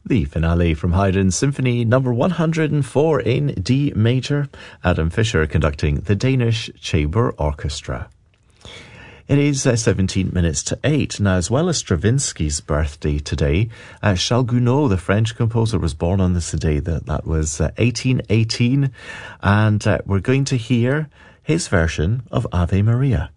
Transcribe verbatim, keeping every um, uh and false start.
The finale from Haydn Symphony number one hundred four in D major, Adam Fischer conducting the Danish Chamber Orchestra. It is uh, seventeen minutes to eight. Now, as well as Stravinsky's birthday today, uh, Charles Gounod, the French composer, was born on this day. That, that was uh, eighteen eighteen. And uh, we're going to hear his version of Ave Maria.